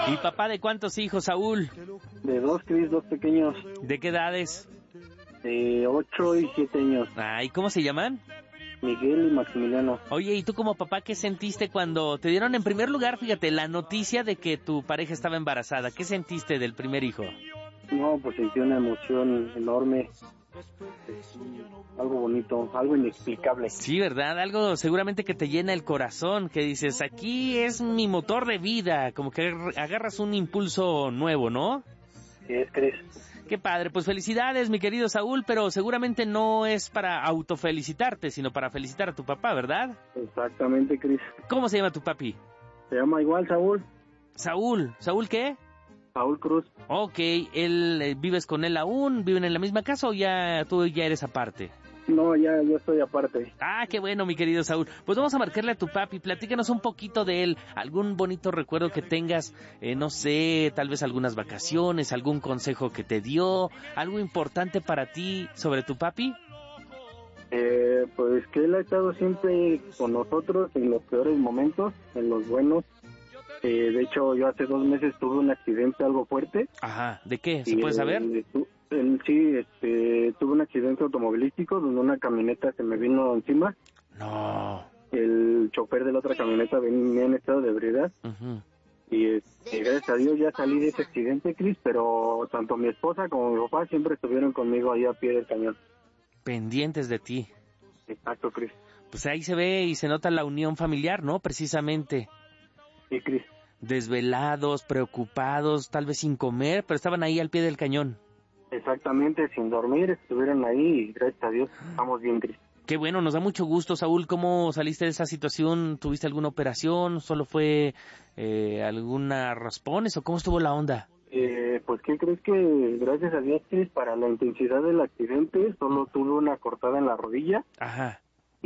¿Y papá de cuántos hijos, Saúl? De dos, Cris, dos pequeños. ¿De qué edades? De 8 y 7 años. ¿Y cómo se llaman? Miguel y Maximiliano. Oye, ¿y tú como papá qué sentiste cuando te dieron en primer lugar, fíjate, la noticia de que tu pareja estaba embarazada? ¿Qué sentiste del primer hijo? No, pues sentí una emoción enorme. Algo bonito, algo inexplicable. Sí, ¿verdad? Algo seguramente que te llena el corazón, que dices, aquí es mi motor de vida, como que agarras un impulso nuevo, ¿no? Sí, es Cris. Qué padre, pues felicidades, mi querido Saúl, pero seguramente no es para autofelicitarte, sino para felicitar a tu papá, ¿verdad? Exactamente, Cris. ¿Cómo se llama tu papi? Se llama igual Saúl. ¿Saúl qué? Saúl Cruz. Ok, ¿vives con él aún? ¿Viven en la misma casa o ya tú ya eres aparte? No, ya estoy aparte. Qué bueno, mi querido Saúl. Pues vamos a marcarle a tu papi, platícanos un poquito de él, algún bonito recuerdo que tengas, no sé, tal vez algunas vacaciones, algún consejo que te dio, algo importante para ti sobre tu papi. Pues que él ha estado siempre con nosotros en los peores momentos, en los buenos. De hecho, yo hace 2 meses tuve un accidente algo fuerte. Ajá, ¿de qué? ¿Se puede saber? Tuve un accidente automovilístico donde una camioneta se me vino encima. No. El chofer de la otra camioneta venía en estado de ebriedad. Uh-huh. Y gracias a Dios ya salí de ese accidente, Cris, pero tanto mi esposa como mi papá siempre estuvieron conmigo ahí a pie del cañón. Pendientes de ti. Exacto, Cris. Pues ahí se ve y se nota la unión familiar, ¿no? Precisamente. Sí, Cris. Desvelados, preocupados, tal vez sin comer, pero estaban ahí al pie del cañón. Exactamente, sin dormir, estuvieron ahí y gracias a Dios estamos bien, Cris. Qué bueno, nos da mucho gusto, Saúl. ¿Cómo saliste de esa situación? ¿Tuviste alguna operación? ¿Solo fue alguna raspones o cómo estuvo la onda? Pues, ¿qué crees? Que gracias a Dios, Cris, para la intensidad del accidente, solo tuve una cortada en la rodilla. Ajá.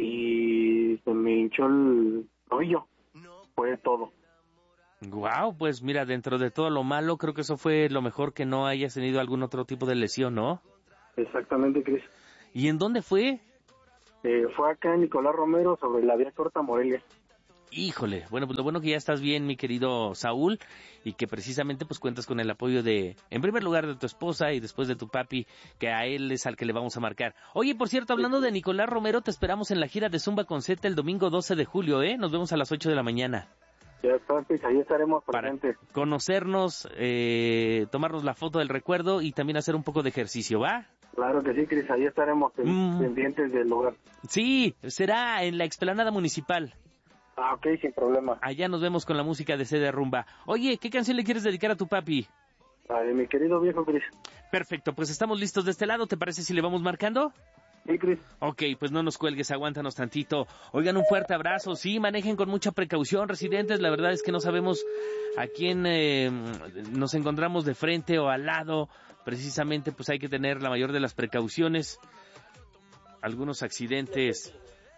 Y se me hinchó el tobillo. Fue todo. Guau, pues mira, dentro de todo lo malo, creo que eso fue lo mejor, que no hayas tenido algún otro tipo de lesión, ¿no? Exactamente, Cris. ¿Y en dónde fue? Fue acá en Nicolás Romero, sobre la vía Corta Morelia. Híjole, bueno, pues lo bueno que ya estás bien, mi querido Saúl, y que precisamente pues cuentas con el apoyo en primer lugar, de tu esposa y después de tu papi, que a él es al que le vamos a marcar. Oye, por cierto, hablando de Nicolás Romero, te esperamos en la gira de Zumba con Z el domingo 12 de julio, ¿eh? Nos vemos a las 8 de la mañana. Ya está, pues ahí estaremos presentes. Para conocernos, tomarnos la foto del recuerdo y también hacer un poco de ejercicio, ¿va? Claro que sí, Cris, ahí estaremos pendientes del lugar. Sí, será en la explanada municipal. Ok, sin problema. Allá nos vemos con la música de CD Rumba. Oye, ¿qué canción le quieres dedicar a tu papi? Mi querido viejo Cris. Perfecto, pues estamos listos de este lado. ¿Te parece si le vamos marcando? Sí, Cris. Ok, pues no nos cuelgues, aguántanos tantito. Oigan, un fuerte abrazo. Sí, manejen con mucha precaución, residentes. La verdad es que no sabemos a quién nos encontramos de frente o al lado. Precisamente, pues hay que tener la mayor de las precauciones. Algunos accidentes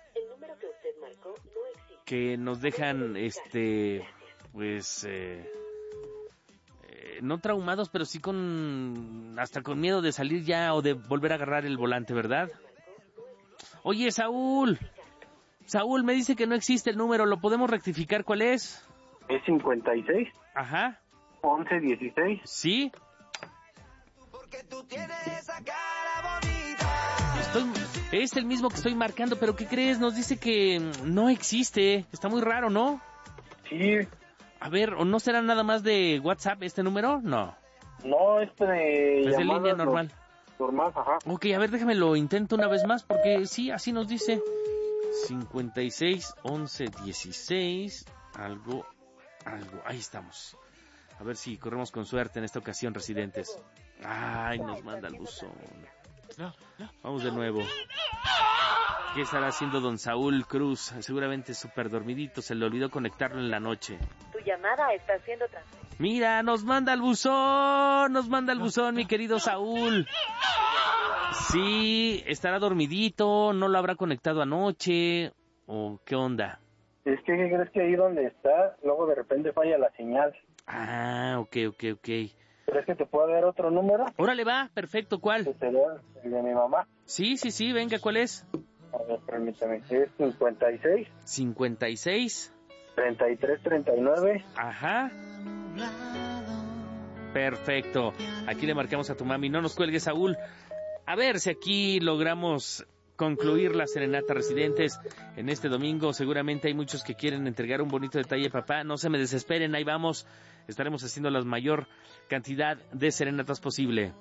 que nos dejan, no traumados, pero sí hasta con miedo de salir ya o de volver a agarrar el volante, ¿verdad? Oye, Saúl, me dice que no existe el número, ¿lo podemos rectificar? ¿Cuál es? Es 56. Ajá. 11 16. ¿Sí? Porque tú tienes esa cara bonita. Es el mismo que estoy marcando, pero ¿qué crees? Nos dice que no existe. Está muy raro, ¿no? Sí. A ver, ¿o no será nada más de WhatsApp este número? No. No, es de línea normal. Normal, ajá. Ok, a ver, déjame lo intento una vez más, porque sí, así nos dice. 56 11 16 algo. Ahí estamos. A ver si corremos con suerte en esta ocasión, residentes. Ay, nos manda el buzón. Vamos de nuevo. ¿Qué estará haciendo don Saúl Cruz? Seguramente súper dormidito, se le olvidó conectarlo en la noche. Tu llamada está siendo transferida. Mira, nos manda el buzón, mi querido Saúl. Sí, estará dormidito, no lo habrá conectado anoche, o qué onda. Es que, ¿qué crees? Que ahí donde está, luego de repente falla la señal. Ok. ¿Crees que te puedo dar otro número? Órale, va, perfecto, ¿cuál? Que sería el de mi mamá. Sí, venga, ¿cuál es? A ver, permítame, es 56. 56. 33 39. Ajá. Perfecto. Aquí le marcamos a tu mami. No nos cuelgues, Saúl. A ver si aquí logramos concluir la serenata residentes en este domingo. Seguramente hay muchos que quieren entregar un bonito detalle, papá. No se me desesperen, ahí vamos. Estaremos haciendo la mayor cantidad de serenatas posible.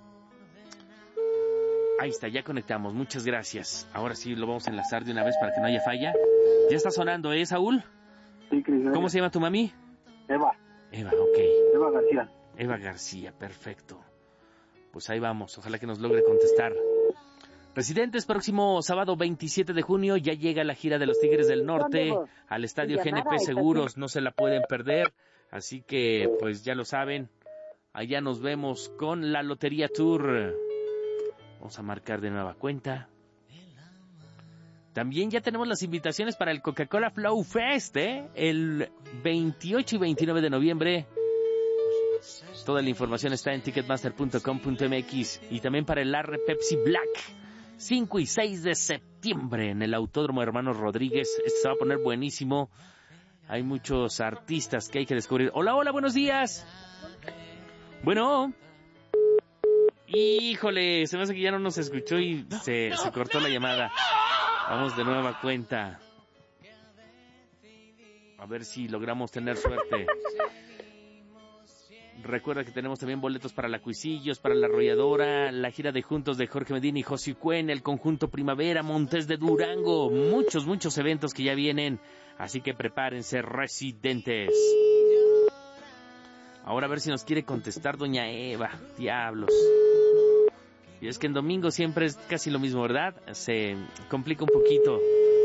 Ahí está, ya conectamos. Muchas gracias. Ahora sí lo vamos a enlazar de una vez para que no haya falla. Ya está sonando, Saúl? Sí, Cris. ¿Cómo se llama tu mami? Eva. Eva, ok. Eva García. Eva García, perfecto. Pues ahí vamos, ojalá que nos logre contestar. Residentes, próximo sábado 27 de junio ya llega la gira de los Tigres del Norte al Estadio GNP Seguros, no se la pueden perder, así que pues ya lo saben, allá nos vemos con la Lotería Tour. Vamos a marcar de nueva cuenta. También ya tenemos las invitaciones para el Coca-Cola Flow Fest, el 28 y 29 de noviembre. Toda la información está en ticketmaster.com.mx y también para el Arre Pepsi Black, 5 y 6 de septiembre en el Autódromo Hermanos Rodríguez. Este se va a poner buenísimo. Hay muchos artistas que hay que descubrir. Hola, hola, buenos días. Bueno. Híjole, se me hace que ya no nos escuchó y se cortó la llamada. Vamos de nueva cuenta. A ver si logramos tener suerte. Recuerda que tenemos también boletos para la Cuisillos, para la Arrolladora, la gira de Juntos de Jorge Medina y José Cuen, el Conjunto Primavera, Montes de Durango, muchos eventos que ya vienen, así que prepárense, residentes. Ahora a ver si nos quiere contestar doña Eva, diablos. Y es que en domingo siempre es casi lo mismo, ¿verdad? Se complica un poquito.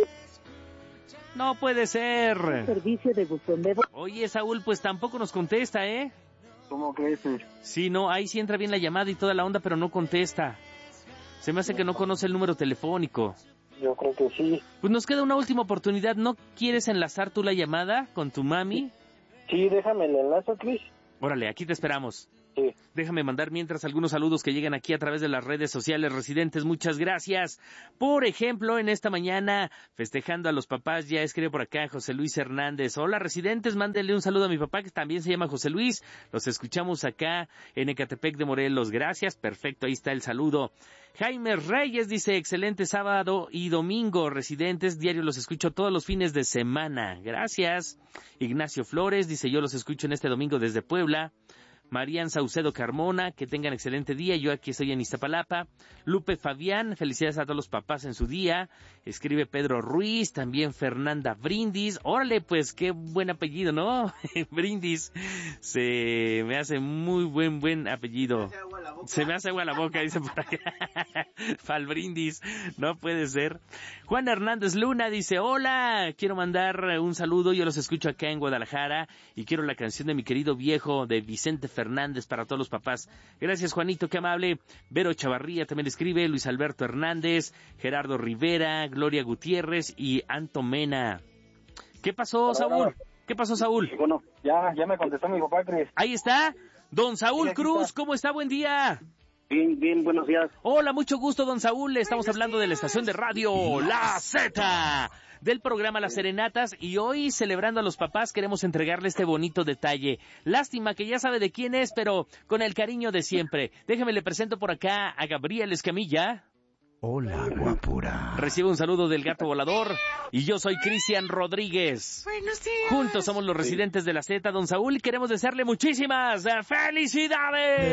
No puede ser. Servicio de buzón de voz. Oye, Saúl, pues tampoco nos contesta, ¿eh? ¿Cómo crees? Sí, no, ahí sí entra bien la llamada y toda la onda, pero no contesta. Se me hace que no conoce el número telefónico. Yo creo que sí. Pues nos queda una última oportunidad. ¿No quieres enlazar tú la llamada con tu mami? Sí, déjame el enlace, Cris. Órale, aquí te esperamos. Sí. Déjame mandar mientras algunos saludos que llegan aquí a través de las redes sociales. Residentes, muchas gracias. Por ejemplo, en esta mañana, festejando a los papás, ya escribe por acá José Luis Hernández. Hola, residentes, mándenle un saludo a mi papá, que también se llama José Luis. Los escuchamos acá en Ecatepec de Morelos. Gracias, perfecto, ahí está el saludo. Jaime Reyes dice, excelente sábado y domingo, residentes, diario los escucho todos los fines de semana. Gracias. Ignacio Flores dice, yo los escucho en este domingo desde Puebla. Marían Saucedo Carmona, que tengan excelente día, yo aquí estoy en Iztapalapa. Lupe Fabián, felicidades a todos los papás en su día. Escribe Pedro Ruiz, también Fernanda Brindis. Órale, pues qué buen apellido, ¿no? Brindis, se me hace muy buen apellido. Se me hace agua la boca, dice por acá. Fal Brindis, no puede ser. Juan Hernández Luna dice, hola, quiero mandar un saludo, yo los escucho acá en Guadalajara y quiero la canción de mi querido viejo de Vicente Fernández para todos los papás. Gracias, Juanito, qué amable. Vero Chavarría también escribe, Luis Alberto Hernández, Gerardo Rivera, Gloria Gutiérrez y Anto Mena. ¿Qué pasó, Saúl? ¿Qué pasó, Saúl? Bueno, ya me contestó mi papá, Cris. Ahí está, don Saúl Cruz, ¿cómo está? Buen día. Bien, buenos días. Hola, mucho gusto, don Saúl. Estamos hablando de la estación de radio La Z, del programa Las Serenatas, y hoy, celebrando a los papás, queremos entregarle este bonito detalle. Lástima que ya sabe de quién es, pero con el cariño de siempre. Déjeme le presento por acá a Gabriel Escamilla. Hola, guapura. Recibe un saludo del Gato Volador, y yo soy Cristian Rodríguez. Buenos días. Juntos somos los residentes de La Z, don Saúl, y queremos desearle muchísimas felicidades.